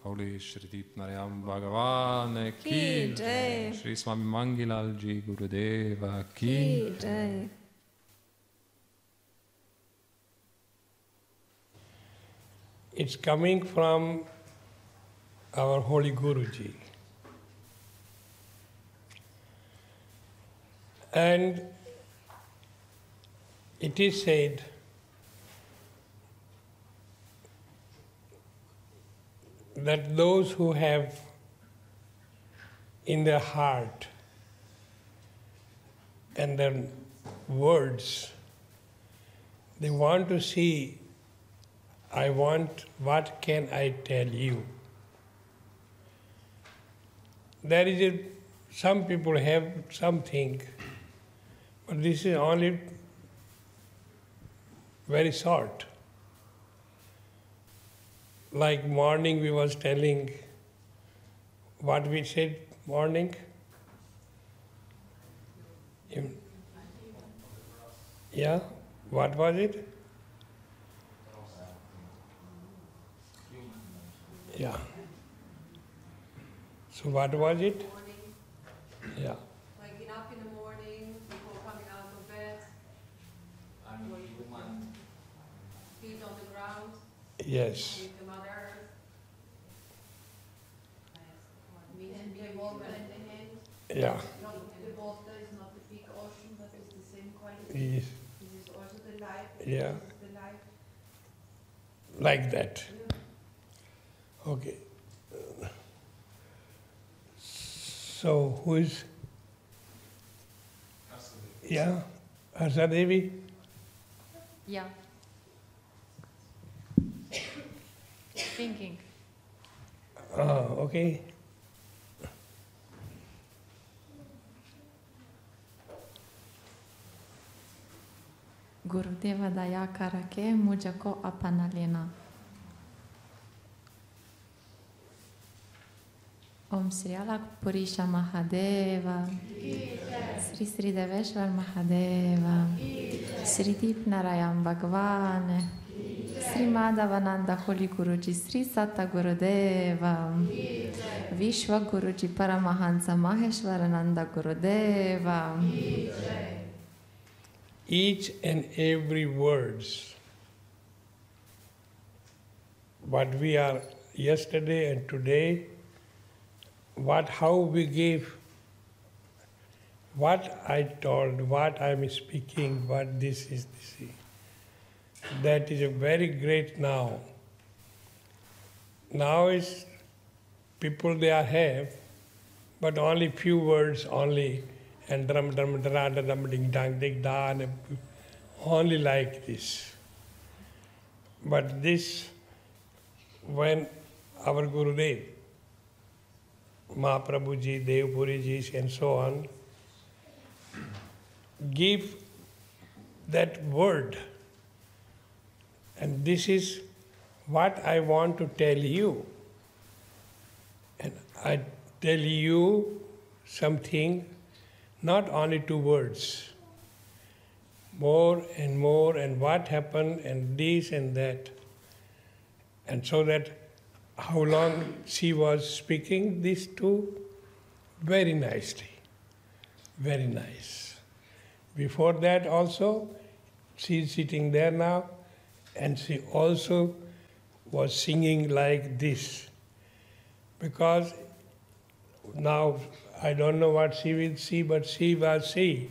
Holy Shri Deep Narayam Bhagavan Ki Jai. Shri Swami Mangilal Ji Gurudeva Ki Jai. It's coming from our Holy Guruji. And it is said that those who have in their heart and their words, they want to see, what can I tell you? Some people have something, but this is only very short. Like morning we was telling what we said morning. Yeah, what was it? Yeah. So what was it? Yeah. Waking up in the morning, before coming out of bed, feet on the ground, Yes. with the Mother Earth, meeting people in the hand. Yeah. The water is not the big ocean, but it's the same quality. Yes. This is also the life. Yeah. This is the life. Like that. Okay. So who is? Yeah, Harsa Devi. Yeah. Thinking. Okay. Gurudeva Daya Karake Mujako Apanalena. Om Sri Alak Purisha Mahadeva, Sri Sri Deveshwar Mahadeva, Sri Deep Narayan Bhagavan, Sri Madhavananda Holy Guruji, Sri Satta Gurudeva, Vishwa Guruji Paramahansa Maheshwarananda Gurudeva. Each and every words, what we are yesterday and today, how we gave, what I told, what I am speaking, what this is. That is a very great now. Now is people they have, but only few words only, and drum drum dra da dum ding dang ding da, and only like this. But this, when our Gurudev, Mahaprabhuji, Devpuriji, and so on, give that word. And this is what I want to tell you. And I tell you something, not only 2 words, more, and what happened, and this and that. And so that how long she was speaking these 2? Very nicely, very nice. Before that also, she is sitting there now, and she also was singing like this. Because now I don't know what she will see, but she was she.